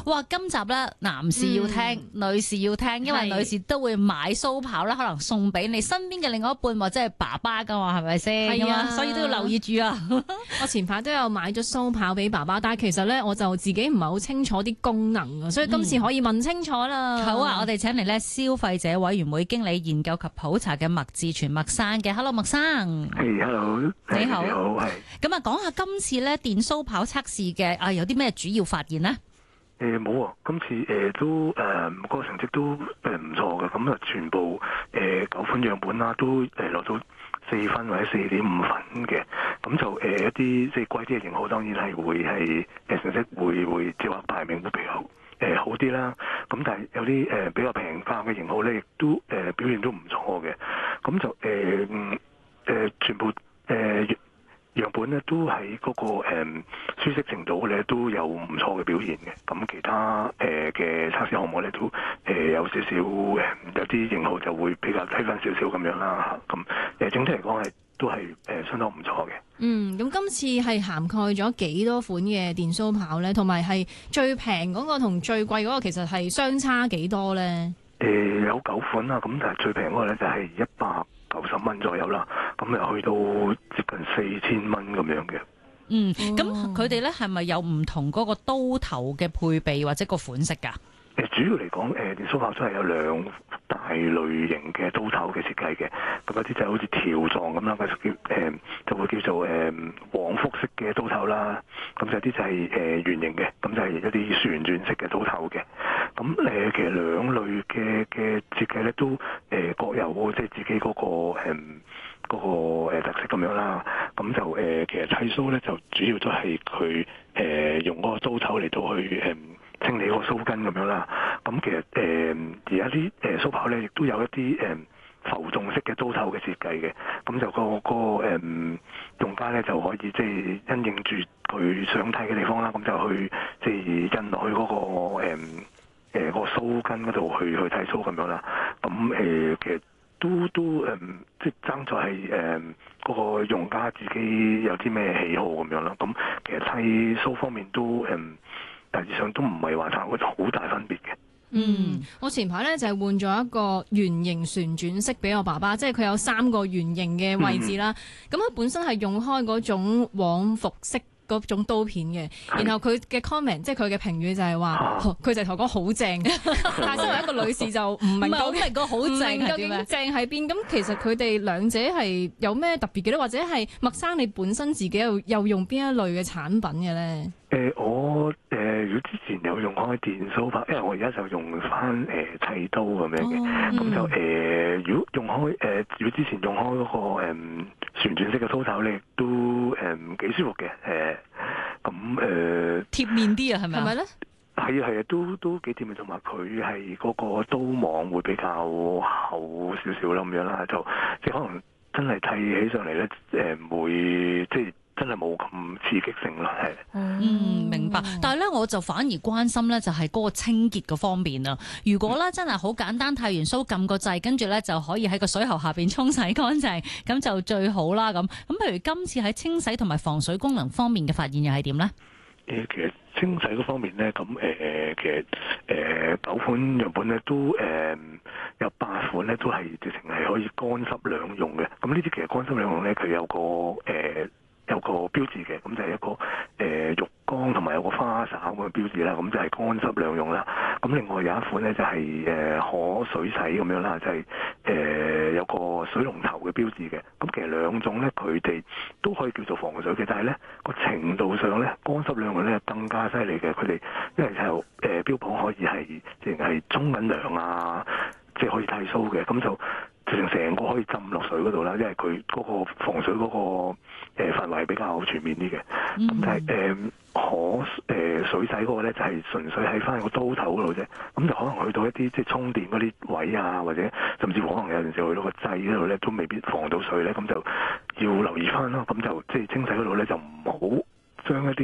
哇，今集咧男士要聽，女士要聽，因為女士都會買鬚刨啦，可能送俾你身邊嘅另外一半或者係爸爸噶嘛，係咪先？ 係啊， 所以都要留意住啊。 我前排都有買咗鬚刨俾爸爸，但係其實咧我就自己唔係好清楚啲功能啊，所以今次可以問清楚啦。 好啊，我哋請嚟咧消費者委員會經理研究及普查嘅麥志全麥生嘅 ，Hello 麥生。 Hello， 你好。 係。 咁啊，講下今次咧電鬚刨測試嘅有啲咩主要發現呢？ 冇啊，今次都個成績都唔錯嘅，咁啊全部9款樣本啦，都攞到4分或者4.5分嘅，咁就一啲即係貴啲嘅型號，當然係會係成績會即係話排名會比較好啲啦。咁但係有啲比較平價嘅型號咧，亦都表現都唔錯嘅，咁就全部樣本咧都喺嗰個舒適程度咧都有唔錯嘅表現嘅，咁其他嘅測試項目咧都有少少有啲型號就會比較低分少少咁樣啦嚇，咁整體嚟講係都係相當唔錯嘅。 咁今次係涵蓋咗幾多款嘅電鬚刨咧？同埋係最平嗰個同最貴嗰個其實係相差幾多咧？ 有9款啦，咁但係最平嗰個咧就係190蚊左右啦，咁又去到接近4000蚊咁樣嘅。 咁佢哋咧係咪有唔同嗰個刀頭嘅配備或者個款式㗎？ 主要嚟講，電鬚刨都係有2大類型嘅刀頭嘅設計嘅，咁有啲就好似條狀咁啦，就會叫做往復式嘅刀頭啦，咁有啲就係圓形嘅，咁就係一啲旋轉式嘅刀頭嘅。咁其實2類嘅設計咧都各有即係自己嗰個特色咁樣啦。咁就其實剃鬚咧就主要都係佢用嗰個刀頭嚟到去清理個鬚根咁樣啦，咁其實而家啲鬚刨咧亦都有一啲浮動式嘅刀頭嘅設計嘅，咁就個用家咧就可以即係因應住佢想睇嘅地方啦，咁就去即係印落去嗰個鬚根嗰度去剃鬚咁樣啦，咁其實都即係爭在係嗰個用家自己有啲咩喜好咁樣啦，咁其實剃鬚方面都大致上都唔係話差好大分別嘅。 我前排咧就係換咗一個圓形旋轉式俾我爸爸，即係佢有3個圓形嘅位置啦。咁佢本身係用開嗰種往復式嗰種刀片嘅，然後佢嘅 comment 即係佢嘅評語就係話，佢就同我講好正，但係身為一個女士就唔明究竟個好正係點咧？正喺邊？咁其實佢哋兩者係有咩特別嘅咧？或者係麥生你本身自己又用邊一類嘅產品嘅咧？ 我如果之前有用開電鬚刨，因為我而家就用翻剃刀咁樣嘅，咁就如果用開如果之前用開嗰個旋轉式嘅刀頭咧，都幾舒服嘅，咁貼面啲啊，係咪？係咪咧？ 係啊，都幾貼面，同埋佢係嗰個刀網會比較厚少少啦，咁樣啦，就即係可能真係剃起上嚟咧，唔會即係。真係冇咁刺激性咯，係。 明白。但係咧，我就反而關心咧，就係嗰個清潔嘅方面啊。如果咧真係好簡單，剃完鬚撳個掣，跟住咧就可以喺個水喉下邊沖洗乾淨，咁就最好啦。咁譬如今次喺清洗同埋防水功能方面嘅發現又係點咧？ 其實清洗嗰方面咧，咁其實9款樣本咧都有8款咧都係直情係可以乾濕兩用嘅。咁呢啲其實乾濕兩用咧，佢有個標誌嘅，咁就係一個浴缸同埋有個花灑咁嘅標誌啦，咁就係乾濕兩用啦。咁另外有一款咧就係可水洗咁樣啦，就係有個水龍頭嘅標誌嘅。咁其實兩種咧佢哋都可以叫做防水嘅，但係咧個程度上咧乾濕兩用咧更加犀利嘅。佢哋因為就標榜可以係淨係沖緊涼啊，即係可以剃鬚嘅，咁就成個可以浸落水嗰度啦，因為佢嗰個防水嗰個範圍比較全面啲嘅。咁但係可水洗嗰個咧就係純粹喺翻個刀頭嗰度啫。咁就可能去到一啲即係充電嗰啲位啊，或者甚至乎可能有陣時去到個掣嗰度咧都未必防到水咧，咁就要留意翻咯。咁就即係清洗嗰度咧就唔好將一啲唔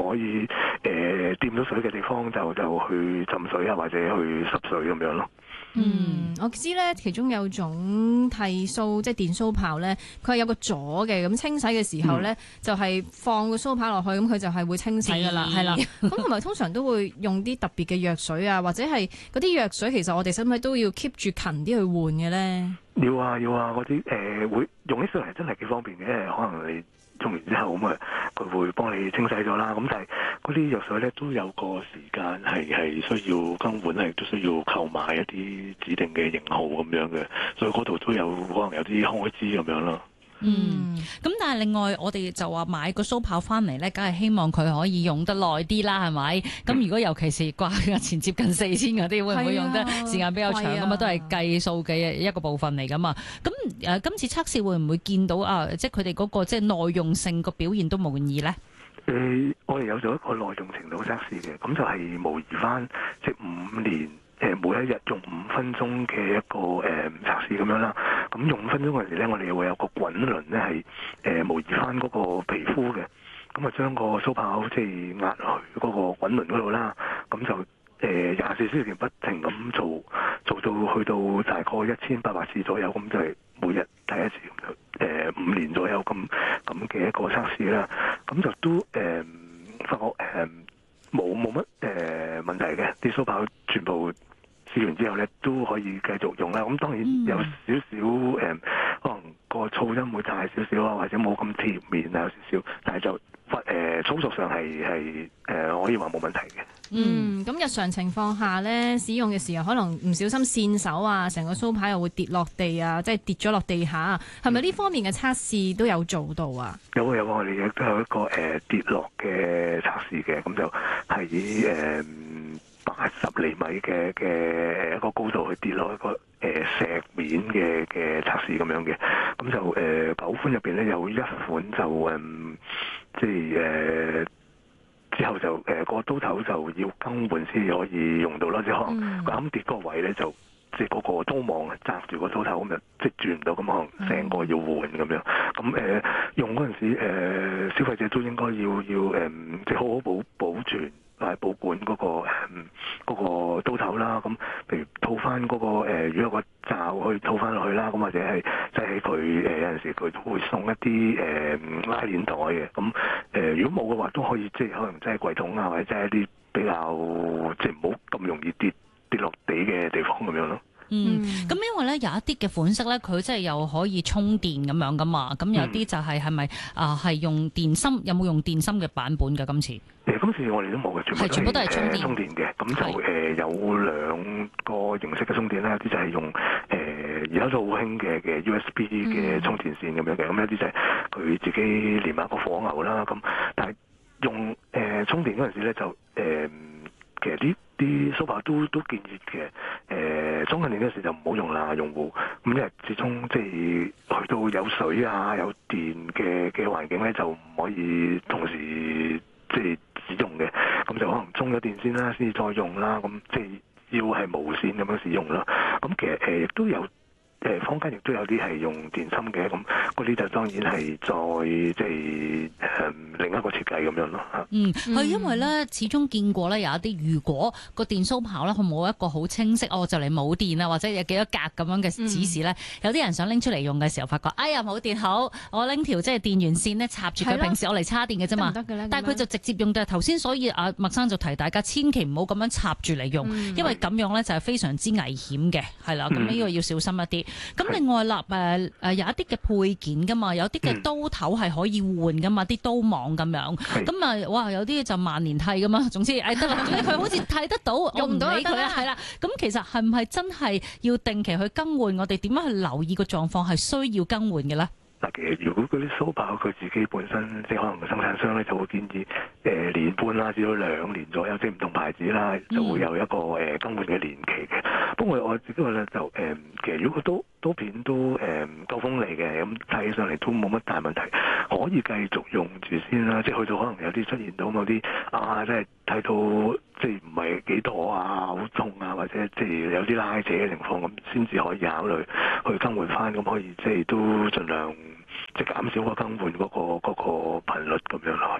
可以掂到水嘅地方就去浸水啊，或者去濕水咁樣咯。 我知咧，其中有種剃鬚即係電鬚刨咧，佢係有個咗嘅，咁清洗嘅時候咧，就係放個鬚刨落去，咁佢就係會清洗噶啦，係啦。咁同埋通常都會用啲特別嘅藥水啊，或者係嗰啲藥水，其實我哋使唔使都要 keep 住勤啲去換嘅咧？ 要啊，嗰啲會用起上嚟真係幾方便嘅，可能你用完之後咁啊，佢會幫你清洗咗啦。咁但係嗰啲藥水咧都有個時間係需要更換，係都需要購買一啲指定嘅型號咁樣嘅，所以嗰度都有可能有啲開支咁樣咯。 咁但係另外我哋就話買個鬚刨翻嚟咧，梗係希望佢可以用得耐啲啦，係咪？咁如果尤其是掛價錢接近4000嗰啲，會唔會用得時間比較長咁啊？都係計數嘅一個部分嚟噶嘛。咁今次測試會唔會見到即係佢哋嗰個即係耐用性個表現都滿意咧？ 我哋有咗一個耐用程度測試嘅，咁就係模擬翻即係5年。每一日用5分鐘嘅一個測試咁樣啦，咁用5分鐘嗰陣時咧，我哋又會有個滾輪咧係模擬翻嗰個皮膚嘅，咁啊將個鬚刨即係壓落去嗰個滾輪嗰度啦，咁就24小時不停咁做到去到大概1800次左右，咁就係每日第一次咁5年左右咁嘅一個測試啦，咁就都發覺冇乜問題嘅，啲鬚刨全部試完之後咧都可以繼續用啦。咁當然有少少可能個噪音會大少少啊，或者冇咁貼面啊，有少少，但係就操作上係可以話冇問題嘅。 咁日常情況下咧，使用嘅時候可能唔小心跣手啊，成個鬚刨又會跌落地啊，即係跌咗落地下，係咪呢方面嘅測試都有做到啊？有啊，我哋亦都有一個跌落嘅測試嘅，咁就係80厘米嘅一個高度去跌落一個石面嘅測試咁樣嘅，咁就9款入邊咧有1款就即係之後就個刀頭就要更換先可以用到啦，即係可能啱跌嗰個位咧就即係嗰個刀網紮住個刀頭咁就即係轉唔到，咁可能成個要換咁樣。咁用嗰陣時消費者都應該要即係好好保存。保管嗰個刀頭啦，咁譬如套翻嗰個如果有個罩去套翻落去啦，咁或者係即係佢有陣時佢都會送一啲拉鏈袋嘅，咁如果冇嘅話都可以即係可能即係櫃桶啊，或者即係一啲比較即係唔好咁容易跌落地嘅地方咁樣咯。 咁因為咧有一啲嘅款式咧，佢真係又可以充電咁樣噶嘛，咁有啲就係咪係用電芯？有冇用電芯嘅版本㗎？今次今次我哋都冇嘅，全部都係充電嘅。咁就有2個形式嘅充電啦，有啲就係用而家都好興嘅 USB 嘅充電線咁樣嘅，咁有啲就係佢自己連埋個火牛啦。咁但係用充電嗰陣時咧就其實啲鬚刨都建議嘅充緊電嗰時就唔好用啦，用戶咁因為始終即係去到有水啊有電嘅環境咧，就唔可以同時即係使用嘅，咁就可能充咗電先啦，先至再用啦，咁即係要係無線咁樣使用啦。咁其實亦都有坊間亦都有啲係用電芯嘅，咁嗰啲就當然係再即係另一個設計咁樣咯嚇。 係因為咧，始終見過咧有一啲，如果個電鬚刨咧佢冇一個好清晰，就嚟冇電啦，或者有幾多格咁樣嘅指示咧，有啲人想拎出嚟用嘅時候，發覺哎呀冇電好，我拎條即係電源線咧插住佢，平時我嚟叉電嘅啫嘛，但係佢就直接用到頭先，所以阿麥生就提大家千祈唔好咁樣插住嚟用，因為咁樣咧就係非常之危險嘅，係啦，咁呢個要小心一啲。咁另外有一啲嘅配件噶嘛，有啲嘅刀頭係可以換噶嘛，啲刀網咁樣。咁哇，有啲就萬年剃噶嘛。總之，得啦，佢好似剃得到，用唔到理佢啦，係啦。咁其實係唔係真係要定期去更換？我哋點樣去留意個狀況係需要更換嘅咧？ 嗱，其實如果嗰啲鬚刨佢自己本身即係可能生產商咧就會建議年半啦至到2年左右，即係唔同牌子啦就會有一個更換嘅年期嘅。不過我自己話咧就其實如果刀片都夠鋒利嘅，咁睇起上嚟都冇乜大問題，可以繼續用住先啦。即係去到可能有啲出現到某啲即係睇到即係唔係幾妥啊，好痛啊，或者即係有啲拉扯嘅情況，咁先至可以考慮去更換翻，咁可以即係都盡量即係減少個更換嗰個頻率咁樣可以。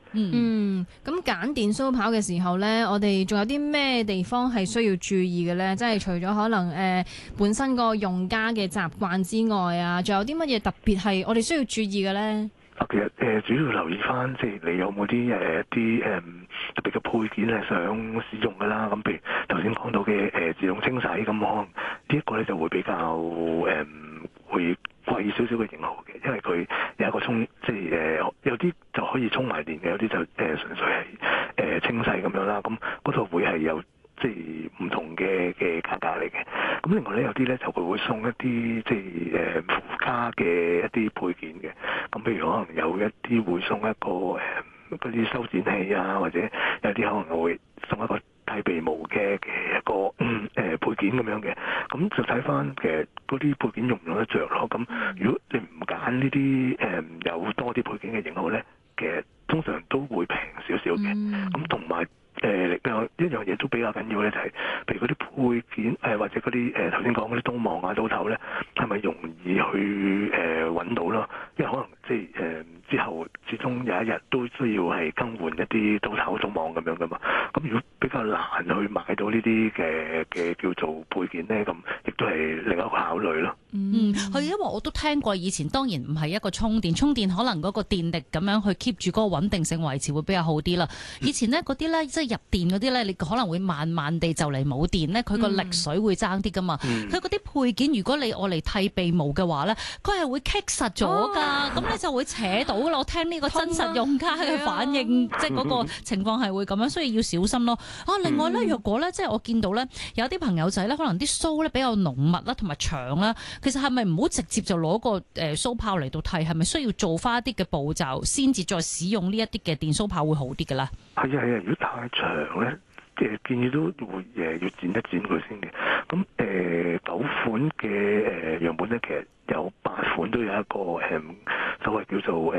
咁揀電鬚刨嘅時候咧，我哋仲有啲咩地方係需要注意嘅咧？即係除咗可能本身個用家嘅習慣之外啊，仲有啲乜嘢特別係我哋需要注意嘅咧？ 其實主要留意翻，即係你有冇啲特別嘅配件係想使用㗎啦。咁譬如頭先講到嘅自動清洗，咁可能呢一個咧就會比較會貴少少嘅型號嘅，因為佢有一個沖，即係有啲就可以沖埋電嘅，有啲就純粹係清洗咁樣啦。咁嗰度會係有即係唔同嘅價格嚟嘅。咁另外咧有啲咧就佢會送一啲即係附加嘅一啲配件嘅。咁譬如可能有一啲會送一個嗰啲修剪器啊，或者有啲可能會送一個剃鼻毛嘅一個配件咁樣嘅。咁就睇翻其實嗰啲配件用唔用得着咯。咁如果你唔揀呢啲有多啲配件嘅型號咧，其實通常都會平少少嘅。咁同埋一樣嘢都比較緊要咧，就係譬如嗰啲配件或者嗰啲頭先講嗰啲刀網啊、刀頭咧，係咪容易去揾到咯？因為可能即係之後始終有一日都需要係更換一啲刀頭、刀網咁樣噶嘛。咁如果比較難去買到呢啲嘅叫做配件咧，咁亦都係另一個考慮咯。 係因為我都聽過以前，當然唔係一個充電可能嗰個電力咁樣去 keep 住嗰個穩定性維持會比較好啲啦。以前呢嗰啲咧即係入電嗰啲咧，你可能會慢慢地就嚟冇電咧，佢個力水會爭啲噶嘛。佢嗰啲配件如果你愛嚟剃鼻毛嘅話咧，佢係會棘實咗㗎，咁你就會扯到啦。我聽呢個真實用家嘅反應，即係嗰個情況係會咁樣，所以要小心咯。另外咧，若果咧即係我見到咧有啲朋友仔咧，可能啲鬚咧比較濃密啦，同埋長啦，其實係咪唔好直接就攞個鬚刨嚟到剃？係咪需要做翻一啲嘅步驟，先至再使用呢一啲嘅電鬚刨會好啲嘅咧？ 係啊，如果太長咧，建議都會要剪一剪佢先嘅。咁9款嘅樣本咧，其實有8款都有一個所謂叫做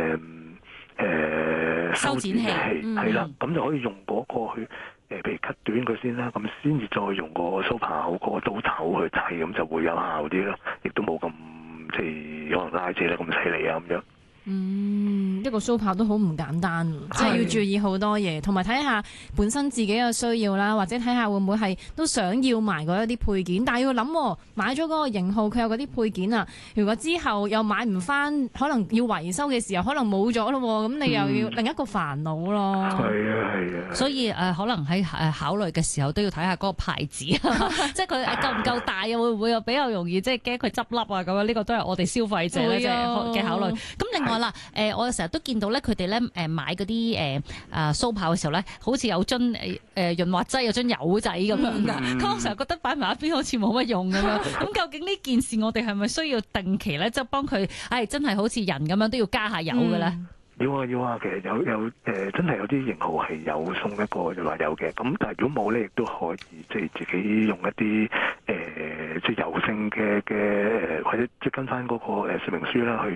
修剪器， 係啦，咁就可以用嗰個去譬如 cut 短佢先啦，咁先至再用個鬚刨嗰個刀頭去剃，咁就會有效啲咯，亦都冇咁即係可能拉扯得咁犀利啊咁樣。 一個鬚刨都好唔簡單，即係要注意好多嘢，同埋睇下本身自己嘅需要啦，或者睇下會唔會係都想要埋嗰一啲配件，但係要諗買咗嗰個型號，佢有嗰啲配件啊，如果之後又買唔翻，可能要維修嘅時候可能冇咗咯，咁你又要另一個煩惱咯。 係啊。 所以可能喺考慮嘅時候都要睇下嗰個牌子，即係佢夠唔夠大，會唔會又比較容易即係驚佢執笠啊咁樣？呢個都係我哋消費者咧嘅考慮。咁另外啦，我成日都見到咧，佢哋咧買嗰啲鬚刨嘅時候咧，好似有樽潤滑劑，有樽油仔咁樣㗎。咁我成日覺得擺埋一邊好似冇乜用咁樣。咁究竟呢件事我哋係咪需要定期咧，即係幫佢真係好似人咁樣都要加下油嘅咧？ 要啊，其實有真係有啲型號係有送一個潤滑油嘅。咁但係如果冇咧，亦都可以即係自己用一啲即係油性嘅或者即係跟翻嗰個說明書啦，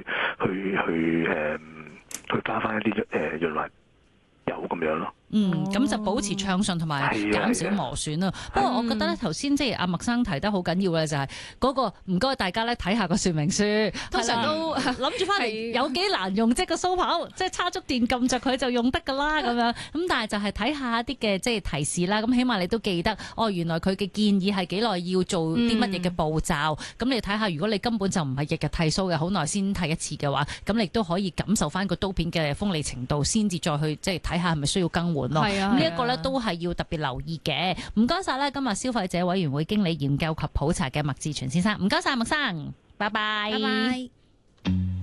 去加翻一啲潤滑油咁樣咯。 咁就保持暢順同埋減少磨損啦。不過我覺得咧，頭先即係阿麥生提得好緊要嘅就係嗰個唔該大家咧睇下個說明書，通常都諗住翻嚟有幾難用，即係個鬚刨，即係叉足電撳着佢就用得㗎啦咁樣。咁但係就係睇下一啲嘅即係提示啦。咁起碼你都記得原來佢嘅建議係幾耐要做啲乜嘢嘅步驟。咁你睇下，如果你根本就唔係日日剃鬚嘅，好耐先剃一次嘅話，咁你都可以感受翻個刀片嘅鋒利程度，先至再去即係睇下係咪需要更換。呢一個咧都係要特別留意嘅。唔該晒咧，今日消費者委員會經理研究及普查嘅麥志全先生，唔該晒麥生，拜拜。拜拜。